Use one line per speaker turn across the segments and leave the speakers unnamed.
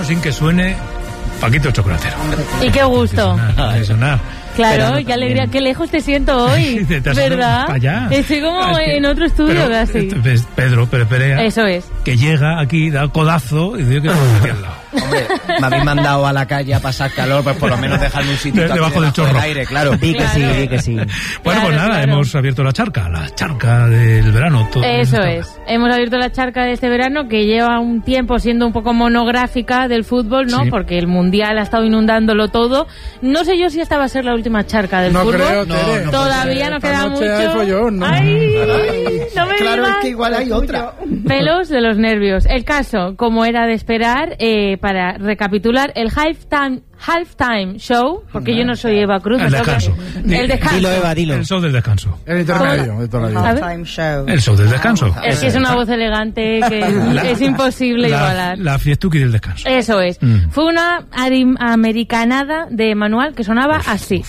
sin que suene Paquito el Chocolatero.
Y qué gusto.
Sonar.
Claro, qué alegría, qué lejos te siento hoy, ¿verdad? Estoy como en otro estudio, casi.
Pedro Perea.
Eso es.
Que llega aquí, da el codazo y dice que está aquí al lado.
Hombre, me habéis mandado a la calle a pasar calor, pues por lo menos dejarme un sitio
debajo del chorro.
aire, claro.
Di que sí.
Bueno, pues nada, hemos abierto la charca del verano.
Eso es. Hemos abierto la charca de este verano, que lleva un tiempo siendo un poco monográfica del fútbol, ¿no? Sí. Porque el Mundial ha estado inundándolo todo. No sé yo si esta va a ser la última charca del fútbol.
Creo, no,
todavía nos queda mucho.
Hay follón, ¿no?
Ay, no me
claro,
digas.
es que igual hay otra.
Pelos de los nervios. El caso, como era de esperar, para recapitular, el halftime show, porque yo no soy Eva Cruz.
El descanso.
El descanso.
Dilo, Eva, dilo.
El show del descanso.
El intermedio de toda la vida.
Halftime show.
El show del descanso.
Es que es una voz elegante que es imposible igualar.
La fiestuki del descanso.
Eso es. Fue una americanada de manual que sonaba así.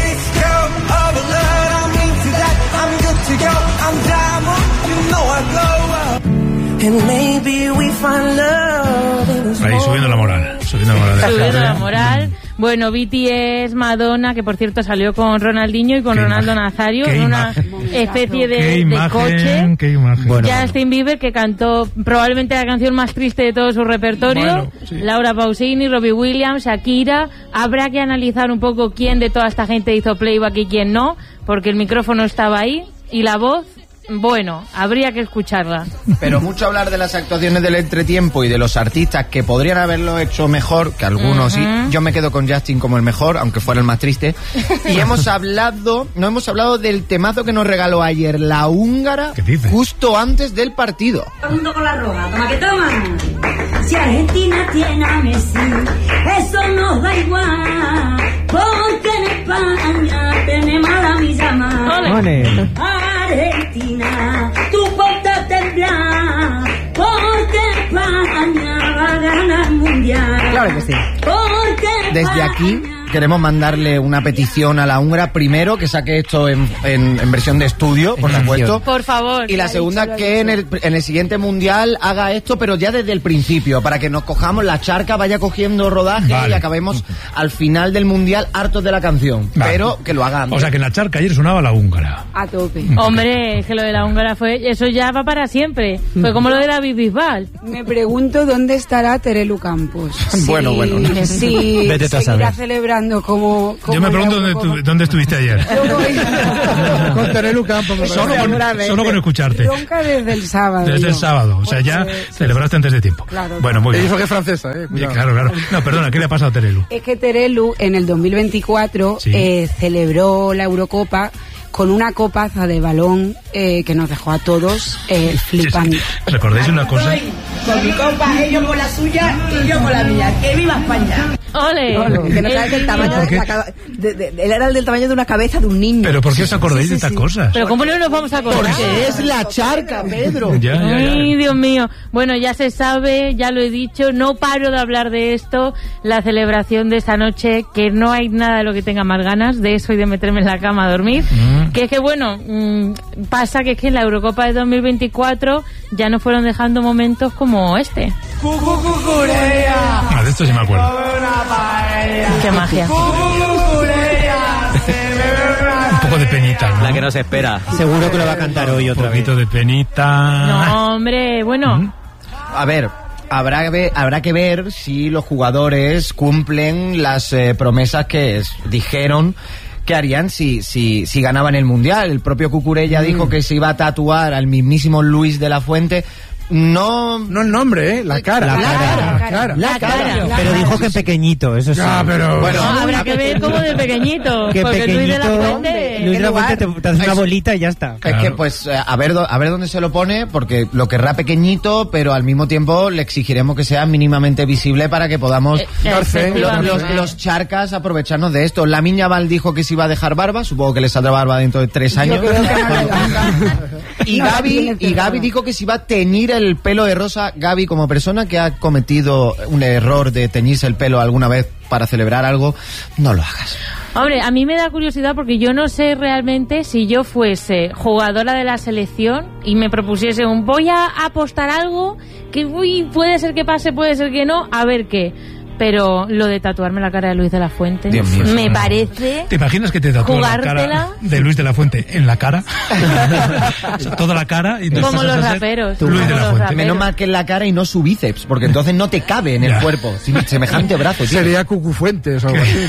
Ahí, subiendo la moral. Subiendo
la moral. Bueno, BTS, Madonna, que por cierto salió con Ronaldinho y con Ronaldo Nazario en una especie de coche.
Qué imagen.
Bueno, Justin Bieber, que cantó probablemente la canción más triste de todo su repertorio.
Bueno, sí.
Laura Pausini, Robbie Williams, Shakira. Habrá que analizar un poco quién de toda esta gente hizo playback y quién no, porque el micrófono estaba ahí y la voz... Bueno, habría que escucharla.
Pero mucho hablar de las actuaciones del entretiempo y de los artistas que podrían haberlo hecho mejor, que algunos sí. Yo me quedo con Justin como el mejor, aunque fuera el más triste. Y no hemos hablado del temazo que nos regaló ayer la húngara, justo antes del partido.
Todo el mundo con la roja, toma que toman. Si Argentina tiene a Messi, eso nos da igual, porque en España tenemos a la misma. Argentina, tu ponte a temblar, porque España va a ganar el mundial.
Claro que sí.
Porque
desde aquí queremos mandarle una petición a la húngara, primero que saque esto en versión de estudio, por supuesto.
Por favor.
Y la segunda, que en el siguiente mundial haga esto, pero ya desde el principio, para que nos cojamos la charca, vaya cogiendo rodaje y acabemos al final del mundial hartos de la canción. Vale. Pero que lo haga antes.
O sea que en la charca ayer sonaba la húngara.
A tope.
Hombre, es que lo de la húngara eso ya va para siempre. Fue como lo de David Bisbal.
Me pregunto dónde estará Terelu Campos.
Bueno.
Sí, seguirá celebrando como
yo me pregunto dónde estuviste ayer.
Con Terelu Campos.
Solo con escucharte.
Bronca desde el sábado.
Desde el sábado. O sea, ya celebraste antes de tiempo.
Claro.
Bueno, muy bien.
Y eso que es francesa,
Claro. No, perdona, ¿qué le ha pasado a Terelu?
Es que Terelu en el 2024 celebró la Eurocopa con una copaza de balón que nos dejó a todos flipando.
¿Recordáis una cosa?
Con mi copa, ellos con la suya y yo con la mía. ¡Que viva España!
¡Ole!
Que no sabes el tamaño él era el del tamaño de una cabeza de un niño.
¿Pero por qué os acordáis de estas cosas?
¿Pero cómo no nos vamos a acordar?
Porque es la charca, Pedro.
Ya.
Ay, Dios mío. Bueno, ya se sabe, ya lo he dicho, no paro de hablar de esto, la celebración de esta noche, que no hay nada de lo que tenga más ganas de eso y de meterme en la cama a dormir. Que es que, bueno, pasa que es que en la Eurocopa de 2024 ya nos fueron dejando momentos como este.
De esto sí me acuerdo.
¡Qué magia!
Un poco de penita, ¿no?
La que no se espera. Seguro que lo va a cantar hoy otra vez.
Un poquito de penita.
No, hombre, bueno.
A ver, habrá que ver si los jugadores cumplen las promesas que dijeron que harían si ganaban el Mundial. El propio Cucurella dijo que se iba a tatuar al mismísimo Luis de la Fuente. No
el nombre, la cara.
La cara.
Pero dijo que pequeñito, eso sí.
Pero
bueno,
habrá que ver cómo de pequeñito.
Que
porque
pequeñito,
Luis de la Fuente
te hace una bolita y ya está.
Es que pues a ver dónde se lo pone, porque lo querrá pequeñito, pero al mismo tiempo le exigiremos que sea mínimamente visible para que podamos los charcas aprovecharnos de esto. Lamine Yamal dijo que se iba a dejar barba, supongo que le saldrá barba dentro de 3 años. Y Gaby dijo que si va a teñir el pelo de rosa. Gaby, como persona que ha cometido un error de teñirse el pelo alguna vez para celebrar algo, no lo hagas.
Hombre, a mí me da curiosidad porque yo no sé realmente si yo fuese jugadora de la selección y me propusiese voy a apostar algo que puede ser que pase, puede ser que no, a ver qué. Pero lo de tatuarme la cara de Luis de la Fuente me parece...
¿Te imaginas que te tatúa la cara de Luis de la Fuente en la cara? O sea, toda la cara. Y
como los raperos.
Luis de la Fuente.
Menos mal que en la cara y no su bíceps, porque entonces no te cabe en el cuerpo. Semejante brazo, tío.
Sería Cucu Fuentes o algo así.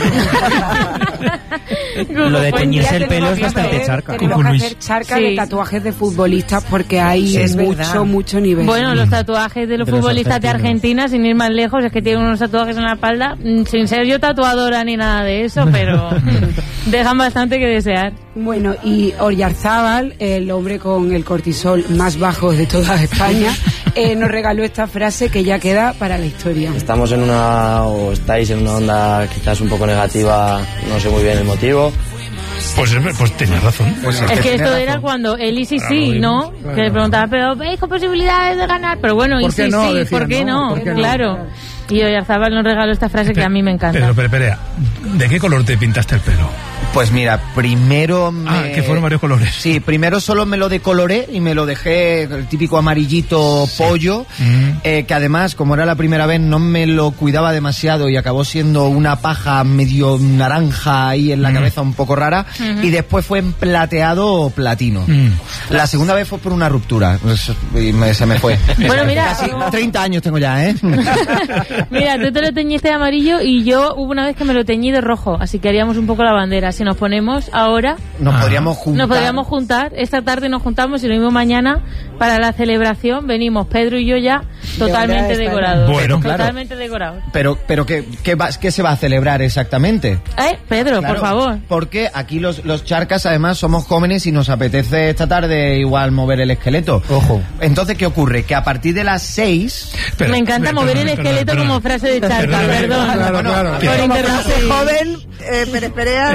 Lo de teñirse el pelo es bastante charca.
Tenemos que hacer charca de tatuajes de futbolistas porque hay mucho nivel.
Bueno, los tatuajes de los futbolistas de Argentina, sin ir más lejos, es que tienen unos tatuajes en la espalda, sin ser yo tatuadora ni nada de eso, pero dejan bastante que desear.
Bueno, y Oyarzábal, el hombre con el cortisol más bajo de toda España, nos regaló esta frase que ya queda para la historia.
Estáis en una onda quizás un poco negativa, no sé muy bien el motivo.
Pues tenías razón.
Es que esto era cuando el Easy sí, ¿no? Claro. Que le preguntaba, pero ¿veis con posibilidades de ganar? Pero bueno, Easy sí, ¿por qué no? Claro. Y Oyarzábal nos regaló esta frase que a mí me encanta.
Pero, Perea, ¿de qué color te pintaste el pelo?
Pues mira, primero
que fueron varios colores.
Sí, primero solo me lo decoloré y me lo dejé el típico amarillito pollo, que además, como era la primera vez, no me lo cuidaba demasiado y acabó siendo una paja medio naranja ahí en la cabeza un poco rara, y después fue en plateado platino. La segunda vez fue por una ruptura y se me fue.
Bueno, mira,
casi 30 años tengo ya, ¿eh?
Mira, tú te lo teñiste de amarillo y yo hubo una vez que me lo teñí de rojo, así que haríamos un poco la bandera. Si nos ponemos ahora...
Nos podríamos
juntar. Esta tarde nos juntamos y lo mismo mañana para la celebración. Venimos Pedro y yo ya totalmente decorados.
Bueno,
totalmente decorados.
Pero ¿qué se va a celebrar exactamente?
Pedro, por favor.
Porque aquí los charcas además somos jóvenes y nos apetece esta tarde igual mover el esqueleto.
Ojo.
Entonces, ¿qué ocurre? Que a partir de las 6...
Me encanta mover el esqueleto como frase de charca, perdón.
Claro.
Por interrumpir.
Joven, Pérez Perea,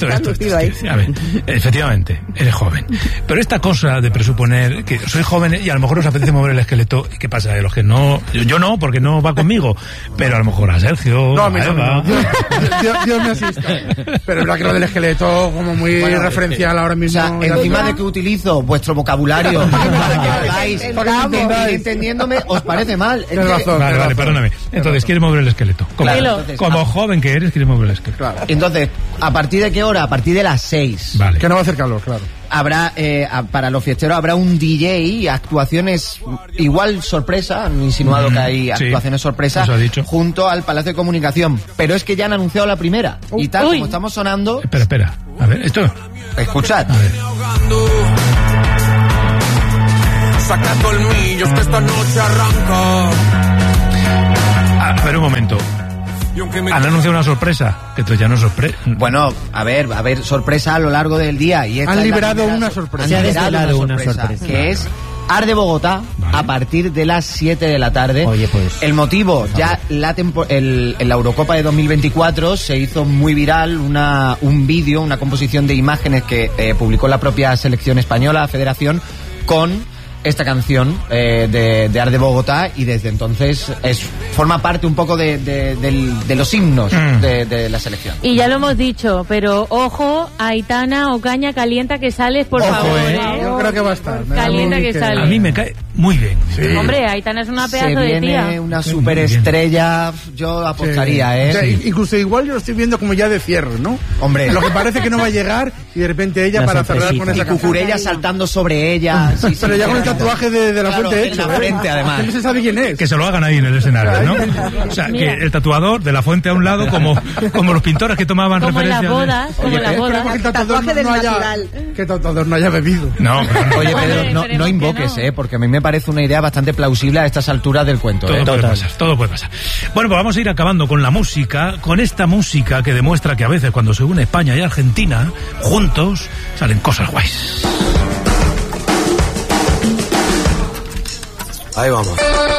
a ver, efectivamente, eres joven. Pero esta cosa de presuponer que soy joven y a lo mejor os apetece mover el esqueleto, ¿qué pasa? De los que no... Yo no, porque no va conmigo. Pero a lo mejor a Sergio, a Eva...
Dios me asista. Pero es verdad que lo del esqueleto como muy referencial ahora mismo.
O sea, encima de que utilizo vuestro vocabulario para que podáis ir entendiéndome, ¿os parece mal?
Vale, perdóname. Entonces, ¿quieres mover el esqueleto? Como joven que eres, ¿quieres mover el esqueleto?
Claro. Entonces, ¿a partir de qué hora? A partir de las 6.
Vale.
Que no va a hacer calor, claro.
Habrá, para los fiesteros habrá un DJ, actuaciones igual sorpresa, han insinuado que hay actuaciones sorpresa junto al Palacio de Comunicación, pero es que ya han anunciado la primera y tal como estamos sonando...
Espera, a ver, esto...
Escuchad.
Saca colmillos que esta noche arranca.
A ver un momento. Han anunciado una sorpresa, que esto ya no es sorpresa.
Bueno, a ver, sorpresa a lo largo del día. Y
han liberado una sorpresa.
Se ha desvelado una sorpresa. Que es Arde Bogotá, a partir de las 7 de la tarde.
Oye, pues...
El motivo, ya en la Eurocopa de 2024 se hizo muy viral un vídeo, una composición de imágenes que publicó la propia selección española, Federación, con esta canción de Arde Bogotá, y desde entonces forma parte un poco de los himnos de la selección.
Y ya lo hemos dicho, pero ojo, Aitana Ocaña, calienta que sales, por favor.
Yo creo que va a estar.
Calienta que sales.
A mí me cae muy bien.
Sí. Hombre, Aitana es una pedazo de tía.
Se viene una superestrella, yo apostaría,
O sea, incluso igual yo lo estoy viendo como ya de cierre, ¿no?
Hombre.
Lo que parece que no va a llegar y de repente ella para cerrar con esa
canción. Y Cucurella saltando sobre ella.
Pero ya con el tatuaje de la Fuente hecho.
En la frente, además.
No se sabe quién es.
Que se lo hagan ahí en el escenario, ¿no? O sea, que el tatuador de la Fuente a un lado, como los pintores que tomaban referencia.
Como las bodas.
Que el tatuador no haya bebido.
No,
Oye, Pedro, no invoques, porque a mí me parece una idea bastante plausible a estas alturas del cuento.
Todo puede pasar. Bueno, pues vamos a ir acabando con la música, con esta música que demuestra que a veces cuando se une España y Argentina, juntos, salen cosas guays.
Ahí vamos.